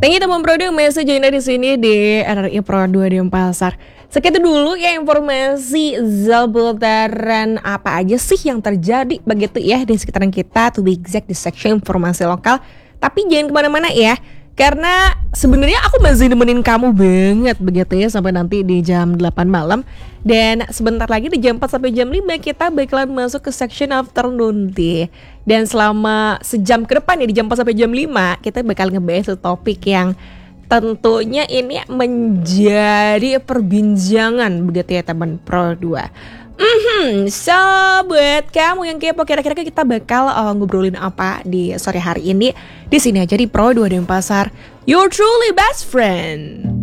Thank you teman Pro yang masih join di sini di RRI Pro 2 di Pasar. Sekian dulu ya informasi seputaran apa aja sih yang terjadi begitu ya di sekitaran kita, to be exact di section informasi lokal. Tapi jangan kemana-mana ya, karena sebenarnya aku masih nemenin kamu banget begitu ya sampai nanti di jam 8 malam. Dan sebentar lagi di jam 4 sampai jam 5 kita bakalan masuk ke section afternoon tea. Dan selama sejam ke depan ya di jam 4 sampai jam 5 kita bakal ngebahas topik yang tentunya ini menjadi perbincangan begitu ya teman Pro 2. So buat kamu yang kepo kira-kira kita bakal ngobrolin apa di sore hari ini, di sini aja di Pro 2 Denpasar, your truly best friend.